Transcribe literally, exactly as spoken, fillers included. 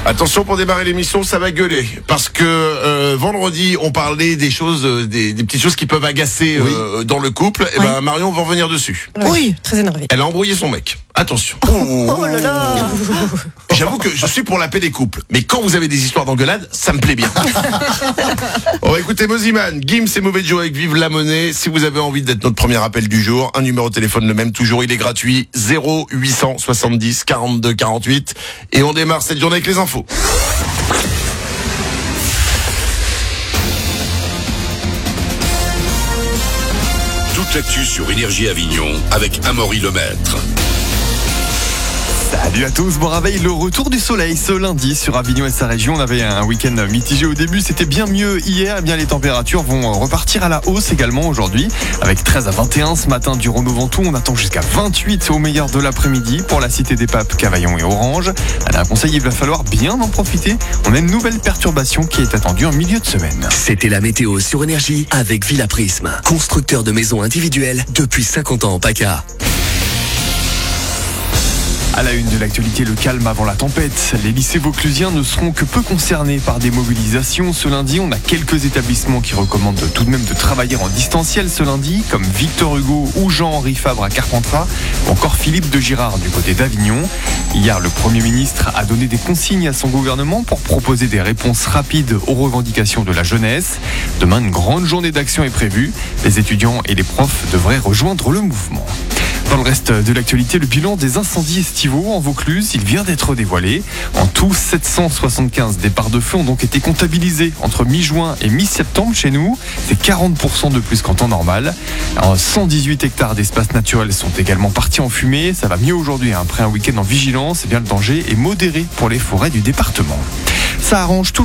Attention, pour démarrer l'émission, ça va gueuler. Parce que euh, vendredi, on parlait des choses, euh, des, des petites choses qui peuvent agacer oui. euh, dans le couple. Et Oui. ben Marion va revenir dessus. Oui, très énervé. Elle a embrouillé son mec. Attention. Oh là là. J'avoue que je suis pour la paix des couples. Mais quand vous avez des histoires d'engueulade, ça me plaît bien. On va écouter Moziman, Gims et Mauvais Joe avec Vive la Monnaie. Si vous avez envie d'être notre premier appel du jour, un numéro de téléphone le même toujours, il est gratuit. zéro huit cent soixante-dix quarante-deux quarante-huit. Et on démarre cette journée avec les infos. Toute l'actu sur Énergie Avignon avec Amaury Lemaître. Salut à tous, bon réveil, le retour du soleil ce lundi sur Avignon et sa région. On avait un week-end mitigé au début, c'était bien mieux hier. Eh bien les températures vont repartir à la hausse également aujourd'hui, avec treize à vingt et un ce matin du Renaud-Ventoux. On attend jusqu'à vingt-huit au meilleur de l'après-midi pour la Cité des Papes, Cavaillon et Orange. Allez, un conseil, il va falloir bien en profiter. On a une nouvelle perturbation qui est attendue en milieu de semaine. C'était la météo sur Énergie avec Villa Prisme, constructeur de maisons individuelles depuis cinquante ans en PACA. À la une de l'actualité, le calme avant la tempête. Les lycées vauclusiens ne seront que peu concernés par des mobilisations. Ce lundi, on a quelques établissements qui recommandent tout de même de travailler en distanciel ce lundi, comme Victor Hugo ou Jean-Henri Fabre à Carpentras, ou encore Philippe de Girard du côté d'Avignon. Hier, le Premier ministre a donné des consignes à son gouvernement pour proposer des réponses rapides aux revendications de la jeunesse. Demain, une grande journée d'action est prévue. Les étudiants et les profs devraient rejoindre le mouvement. Dans le reste de l'actualité, le bilan des incendies estivaux en Vaucluse, il vient d'être dévoilé. En tout, sept cent soixante-quinze départs de feu ont donc été comptabilisés entre mi-juin et mi-septembre chez nous. C'est quarante pour cent de plus qu'en temps normal. Alors, cent dix-huit hectares d'espaces naturels sont également partis en fumée. Ça va mieux aujourd'hui, hein. Après un week-end en vigilance, eh bien, le danger est modéré pour les forêts du département. Ça arrange tout.